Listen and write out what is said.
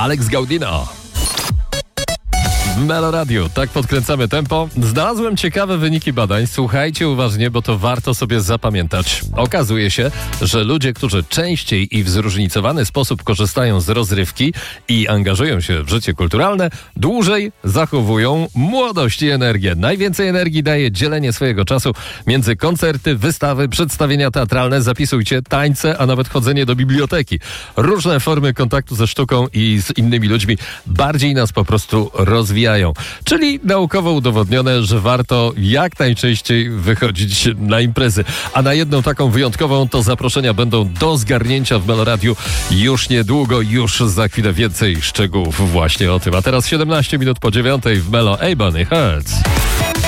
Alex Gaudino. W Melo Radio, tak podkręcamy tempo. Znalazłem ciekawe wyniki badań. Słuchajcie uważnie, bo to warto sobie zapamiętać. Okazuje się, że ludzie, którzy częściej i w zróżnicowany sposób korzystają z rozrywki i angażują się w życie kulturalne, dłużej zachowują młodość i energię. Najwięcej energii daje dzielenie swojego czasu między koncerty, wystawy, przedstawienia teatralne, zapisujcie, tańce, a nawet chodzenie do biblioteki. Różne formy kontaktu ze sztuką i z innymi ludźmi bardziej nas po prostu rozwijają. Czyli naukowo udowodnione, że warto jak najczęściej wychodzić na imprezy. A na jedną taką wyjątkową to zaproszenia będą do zgarnięcia w Melo Radiu już niedługo, już za chwilę więcej szczegółów właśnie o tym. A teraz 17 minut po 9 w Melo. Ebony Hertz.